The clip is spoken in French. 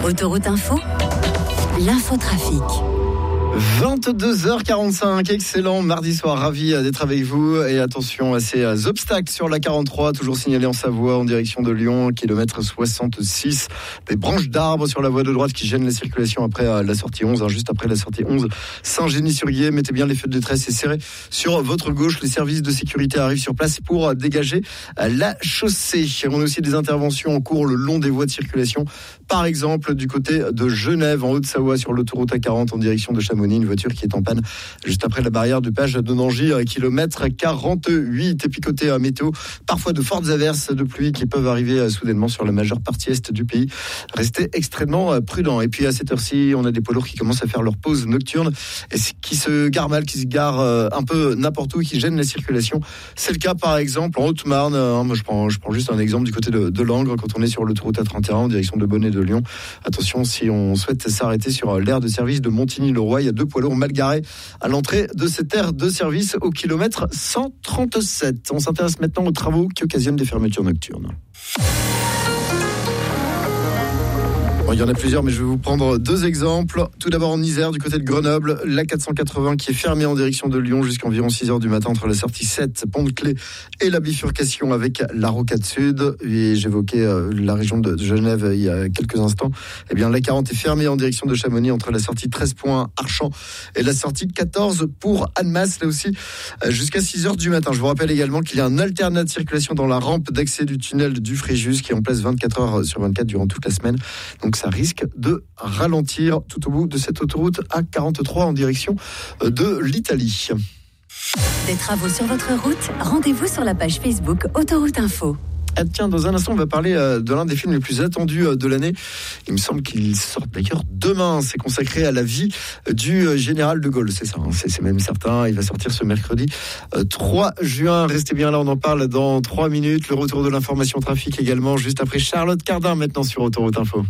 Autoroute Info, l'infotrafic. 22h45, excellent mardi soir, ravi d'être avec vous. Et attention à ces obstacles sur la 43, toujours signalés en Savoie en direction de Lyon, kilomètre 66. Des branches d'arbres sur la voie de droite qui gênent la circulation après la sortie 11, juste après la sortie 11. Saint-Génie-sur-Guiers, mettez bien les feux de détresse et serrez sur votre gauche. Les services de sécurité arrivent sur place pour dégager la chaussée. On a aussi des interventions en cours le long des voies de circulation. Par exemple, du côté de Genève, en Haute-Savoie, sur l'autoroute A40 en direction de Chamonix. Une voiture qui est en panne juste après la barrière du péage de Nangis, kilomètre 48. Et puis côté météo, parfois de fortes averses de pluie qui peuvent arriver soudainement sur la majeure partie est du pays. Restez extrêmement prudents. Et puis à cette heure-ci, on a des poids lourds qui commencent à faire leur pause nocturne et qui se garent mal, qui se garent un peu n'importe où, qui gênent la circulation. C'est le cas par exemple en Haute-Marne. Moi je prends juste un exemple du côté de Langres quand on est sur l'autoroute A31 en direction de Bonnet de Lyon. Attention, si on souhaite s'arrêter sur l'aire de service de Montigny-le-Roi, il y a deux poids lourds mal garés à l'entrée de cette aire de service au kilomètre 137. On s'intéresse maintenant aux travaux qui occasionnent des fermetures nocturnes. Il y en a plusieurs, mais je vais vous prendre deux exemples. Tout d'abord en Isère, du côté de Grenoble, la 480 qui est fermée en direction de Lyon jusqu'à environ 6h du matin entre la sortie 7, Pont-de-Clé et la bifurcation avec la rocade sud. Et j'évoquais la région de Genève il y a quelques instants. Eh bien, la 40 est fermée en direction de Chamonix entre la sortie 13 points Archamp et la sortie 14 pour Annemasse, là aussi jusqu'à 6h du matin. Je vous rappelle également qu'il y a un alternat de circulation dans la rampe d'accès du tunnel du Fréjus qui est en place 24h sur 24 durant toute la semaine. Donc ça risque de ralentir tout au bout de cette autoroute A43 en direction de l'Italie. Des travaux sur votre route, rendez-vous sur la page Facebook Autoroute Info. Ah tiens, dans un instant, on va parler de l'un des films les plus attendus de l'année. Il me semble qu'il sort d'ailleurs demain. C'est consacré à la vie du général de Gaulle. C'est ça, hein, c'est même certain. Il va sortir ce mercredi 3 juin. Restez bien là, on en parle dans 3 minutes. Le retour de l'information trafic également, juste après Charlotte Cardin, maintenant sur Autoroute Info.